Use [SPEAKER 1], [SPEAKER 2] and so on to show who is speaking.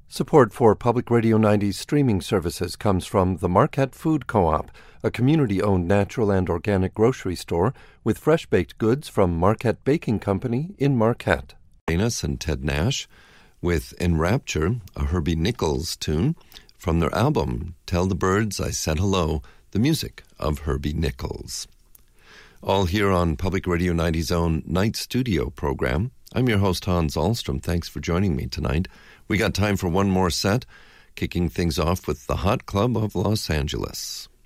[SPEAKER 1] Support for Public Radio 90's streaming services comes from the Marquette Food Co-op, a community-owned natural and organic grocery store with fresh-baked goods from Marquette Baking Company in Marquette. Dana and Ted Nash with Enrapture, a Herbie Nichols tune from their album Tell the Birds I Said Hello, the music of Herbie Nichols. All here on Public Radio 90's own Night Studio program. I'm your host, Hans Ahlstrom. Thanks for joining me tonight. We got time for one more set, kicking things off with the Hot Club of Los Angeles.